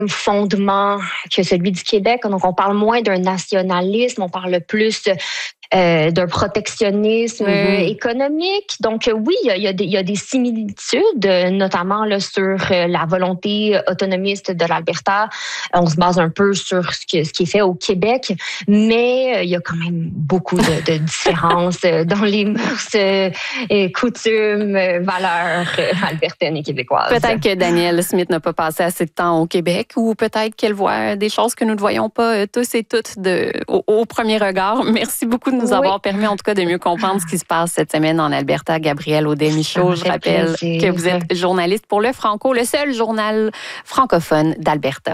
fondement que celui du Québec. Donc, on parle moins d'un nationalisme, on parle plus d'un protectionnisme économique. Donc, oui, il y a des similitudes, notamment là, sur la volonté autonomiste de l'Alberta. On se base un peu sur ce qui est fait au Québec, mais il y a quand même beaucoup de différences dans les mœurs, coutumes, valeurs albertaines et québécoises. Peut-être que Danielle Smith n'a pas passé assez de temps au Québec, ou peut-être qu'elle voit des choses que nous ne voyons pas tous et toutes au premier regard. Merci beaucoup de nous avoir permis, en tout cas, de mieux comprendre ce qui se passe cette semaine en Alberta. Gabrielle Audet-Michaud, je rappelle que vous êtes journaliste pour Le Franco, le seul journal francophone d'Alberta.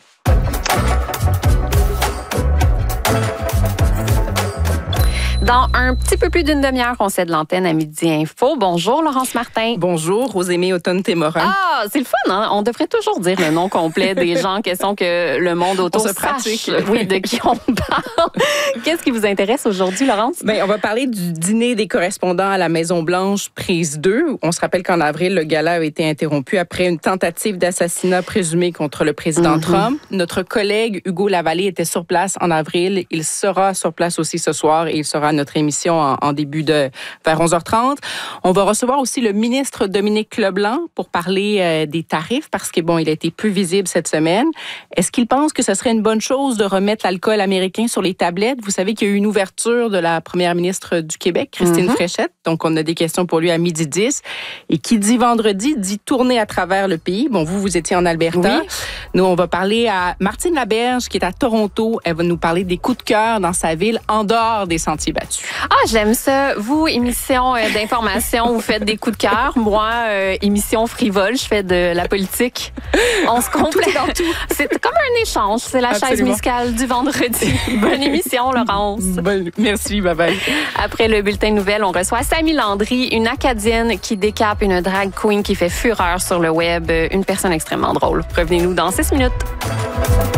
Dans un petit peu plus d'une demi-heure, on cède l'antenne à Midi Info. Bonjour, Laurence Martin. Bonjour, Rosémie Automne-Témorin. Ah, c'est le fun, hein? On devrait toujours dire le nom complet des gens en question que le monde autour pratique. Oui, de qui on parle. Qu'est-ce qui vous intéresse aujourd'hui, Laurence? Bien, on va parler du dîner des correspondants à la Maison-Blanche, prise 2. On se rappelle qu'en avril, le gala a été interrompu après une tentative d'assassinat présumée contre le président Trump. Notre collègue Hugo Lavallée était sur place en avril. Il sera sur place aussi ce soir et il sera à notre émission en début vers 11h30. On va recevoir aussi le ministre Dominique Leblanc pour parler des tarifs parce que, bon, il a été peu visible cette semaine. Est-ce qu'il pense que ce serait une bonne chose de remettre l'alcool américain sur les tablettes? Vous savez qu'il y a eu une ouverture de la première ministre du Québec, Christine Fréchette. Donc, on a des questions pour lui à 12h10. Et qui dit vendredi, dit tourner à travers le pays. Bon, vous étiez en Alberta. Oui. Nous, on va parler à Martine Laberge, qui est à Toronto. Elle va nous parler des coups de cœur dans sa ville, en dehors des sentiers battus. Ah, j'aime ça. Vous, émission d'information, vous faites des coups de cœur. Moi, émission frivole, je fais de la politique. On se complète dans tout. C'est comme un échange. C'est la chaise musicale du vendredi. Bonne émission, Laurence. Merci, bye-bye. Après le bulletin de nouvelles, on reçoit Samy Landry, une Acadienne qui décape une drag queen qui fait fureur sur le web. Une personne extrêmement drôle. Revenez-nous dans 6 minutes.